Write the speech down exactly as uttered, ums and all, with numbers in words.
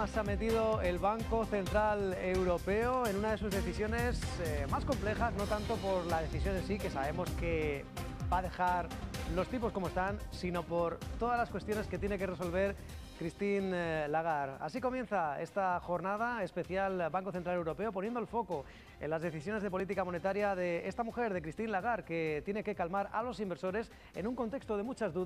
problemas se ha metido el Banco Central Europeo en una de sus decisiones eh, más complejas, no tanto por la decisión en sí, que sabemos que va a dejar los tipos como están, sino por todas las cuestiones que tiene que resolver Christine Lagarde. Así comienza esta jornada especial Banco Central Europeo, poniendo el foco en las decisiones de política monetaria de esta mujer, de Christine Lagarde, que tiene que calmar a los inversores en un contexto de muchas dudas.